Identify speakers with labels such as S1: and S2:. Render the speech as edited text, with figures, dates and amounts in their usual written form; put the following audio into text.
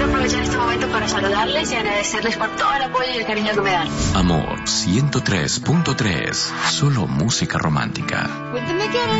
S1: aprovechar este momento para saludarles y agradecerles por todo el apoyo y el cariño que me dan.
S2: Amor 103.3, solo música romántica.